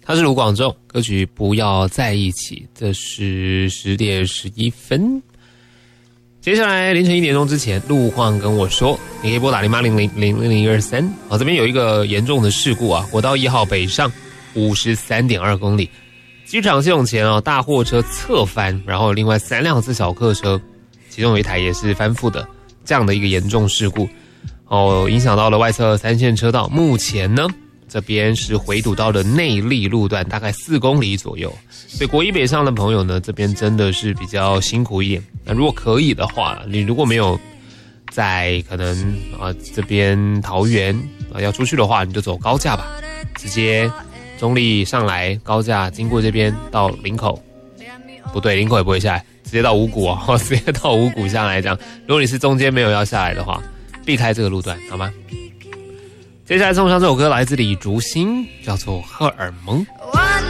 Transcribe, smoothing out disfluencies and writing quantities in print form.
他是卢广仲，歌曲不要在一起，这是10点11分。接下来凌晨1点钟之前，路况跟我说，你可以拨打0800000023。好，这边有一个严重的事故啊，国道1号北上53.2公里，机场系统前啊，大货车侧翻，然后另外3辆自小客车，其中有一台也是翻覆的，这样的一个严重事故，影响到了外侧3线车道。目前呢，这边是回堵到了内壢路段，大概4公里左右。所以国一北上的朋友呢，这边真的是比较辛苦一点。那如果可以的话，你如果没有在可能这边桃园要出去的话，你就走高架吧，直接中立上来高架，经过这边到林口，不对，林口也不会下来，直接到五股哦，直接到五股下来这样。如果你是中间没有要下来的话，避开这个路段好吗？接下来送上这首歌，来自李竹新，叫做《荷尔蒙》。